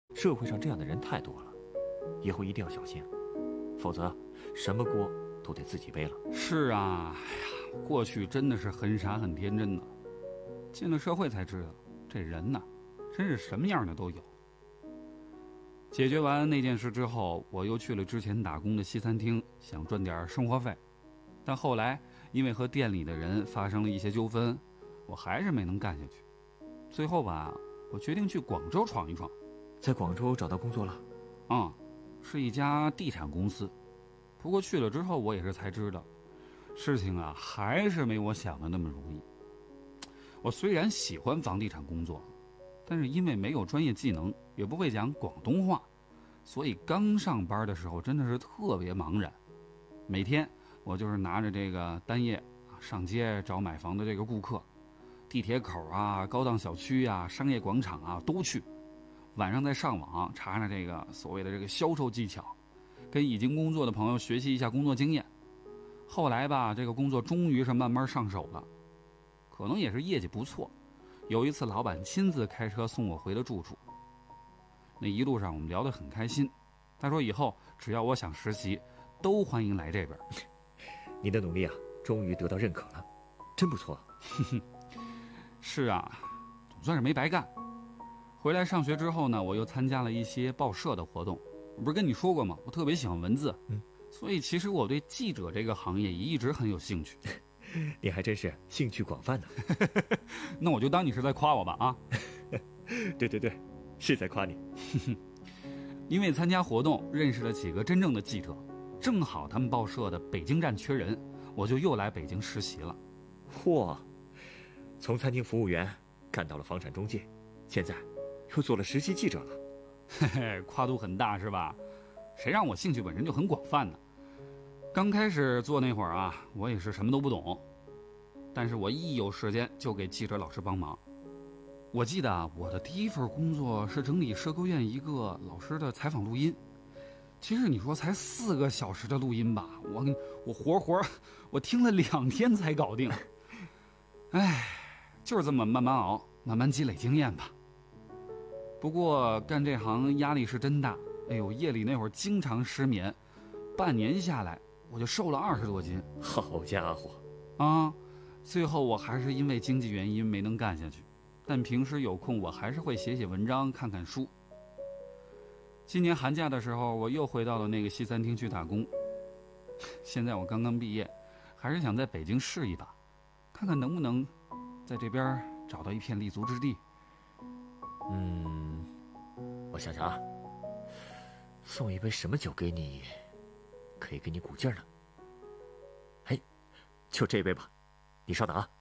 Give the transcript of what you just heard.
社会上这样的人太多了，以后一定要小心，否则什么锅都得自己背了。 是啊，哎呀，过去真的是很傻很天真的，进了社会才知道，这人呐，真是什么样的都有。解决完那件事之后，我又去了之前打工的西餐厅，想赚点生活费。但后来因为和店里的人发生了一些纠纷，我还是没能干下去。最后吧，我决定去广州闯一闯。 在广州找到工作了？ 是一家地产公司。不过去了之后，我也是才知道，事情啊还是没我想的那么容易。我虽然喜欢房地产工作，但是因为没有专业技能，也不会讲广东话，所以刚上班的时候真的是特别茫然。每天我就是拿着这个单页上街找买房的这个顾客，地铁口啊、高档小区啊、商业广场啊都去。晚上再上网查查这个所谓的这个销售技巧，跟已经工作的朋友学习一下工作经验。后来吧，这个工作终于是慢慢上手了，可能也是业绩不错。有一次老板亲自开车送我回了住处，那一路上我们聊得很开心。他说以后只要我想实习，都欢迎来这边。 你的努力啊，终于得到认可了，真不错。 是啊，总算是没白干。回来上学之后呢，我又参加了一些报社的活动。我不是跟你说过吗？我特别喜欢文字，所以其实我对记者这个行业也一直很有兴趣。 你还真是兴趣广泛呢。 那我就当你是在夸我吧啊。 对，是在夸你。 因为参加活动认识了几个真正的记者，正好他们报社的北京站缺人，我就又来北京实习了。 嚯，从餐厅服务员干到了房产中介，现在又做了实习记者了。 嘿嘿，跨度很大是吧？谁让我兴趣本身就很广泛呢？刚开始做那会儿啊，我也是什么都不懂，但是我一有时间就给记者老师帮忙。我记得啊，我的第一份工作是整理社科院一个老师的采访录音。其实你说才4个小时的录音吧，我活我听了2天才搞定。哎，就是这么慢慢熬，慢慢积累经验吧。不过干这行压力是真大，哎呦，夜里那会儿经常失眠，半年下来我就瘦了20多斤。 好家伙啊！最后我还是因为经济原因没能干下去，但平时有空我还是会写写文章、看看书。今年寒假的时候，我又回到了那个西餐厅去打工。现在我刚刚毕业，还是想在北京试一把，看看能不能在这边找到一片立足之地。 我想想啊，送一杯什么酒给你，可以给你鼓劲儿呢？哎，就这杯吧，你稍等啊。